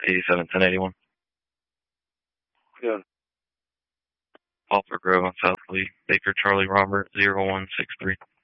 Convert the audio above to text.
871081. Yeah. Poplar Grove on South Lee. Baker Charlie Robert 0163.